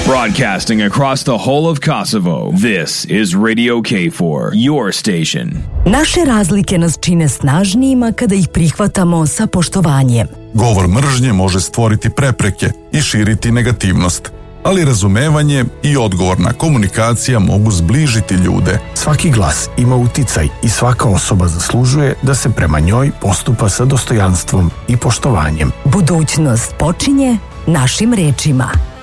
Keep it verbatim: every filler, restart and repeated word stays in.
Broadcasting across the whole of Kosovo, this is Radio K four, your station. Naše razlike nas čine snažnijima kada ih prihvatamo sa poštovanjem. Govor mržnje može stvoriti prepreke i širiti negativnost, ali razumevanje i odgovorna komunikacija mogu zbližiti ljude. Svaki glas ima uticaj i svaka osoba zaslužuje da se prema njoj postupa sa dostojanstvom i poštovanjem. Budućnost počinje našim rečima.